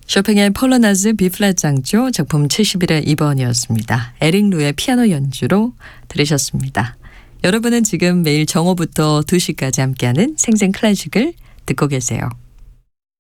쇼팽의 폴로나즈 B플랫 장조 작품 71의 2번이었습니다. 에릭 루의 피아노 연주로 들으셨습니다. 여러분은 지금 매일 정오부터 2시까지 함께하는 생생 클래식을 듣고 계세요.